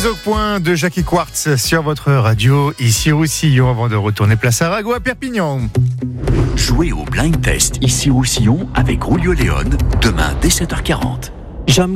mise au point de Jackie Quartz sur votre radio, ici Roussillon, avant de retourner place Arago à Perpignan. Jouez au Blind Test ici Roussillon avec Rulio Léon, demain dès 7h40.